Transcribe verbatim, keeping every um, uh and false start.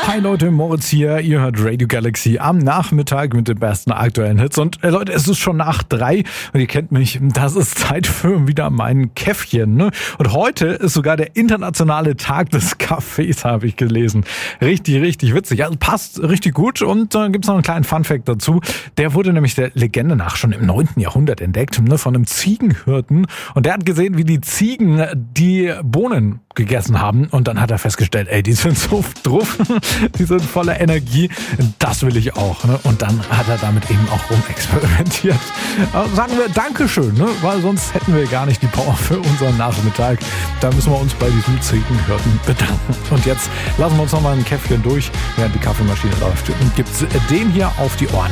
Hi Leute, Moritz hier. Ihr hört Radio Galaxy am Nachmittag mit den besten aktuellen Hits. Und äh, Leute, es ist schon nach drei und ihr kennt mich. Das ist Zeit für wieder mein Käffchen. Ne? Und heute ist sogar der internationale Tag des Kaffees, habe ich gelesen. Richtig, richtig witzig. Also passt richtig gut. Und dann äh, gibt's noch einen kleinen Funfact dazu. Der wurde nämlich der Legende nach schon im neunten Jahrhundert entdeckt, ne, von einem Ziegenhirten. Und der hat gesehen, wie die Ziegen die Bohnen gegessen haben. Und dann hat er festgestellt, ey, die sind so drauf. Die sind voller Energie, das will ich auch. Ne? Und dann hat er damit eben auch rumexperimentiert. Also sagen wir Dankeschön, ne? Weil sonst hätten wir gar nicht die Power für unseren Nachmittag. Da müssen wir uns bei diesem Ziegenhirten bedanken. Und jetzt lassen wir uns nochmal ein Käffchen durch, während die Kaffeemaschine läuft. Und gibt's den hier auf die Ohren.